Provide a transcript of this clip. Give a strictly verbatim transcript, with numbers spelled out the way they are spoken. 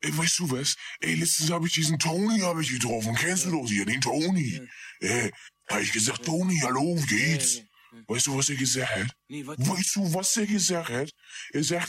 Ey, weißt du was? Ey, letztens habe ich diesen Tony hab ich getroffen. Kennst du doch hier, den Tony? Ey, da hab ich gesagt, Tony, hallo, wie geht's? Weißt du, was er gesagt hat? Nee, was? Weißt du, was er gesagt hat? Er sagt,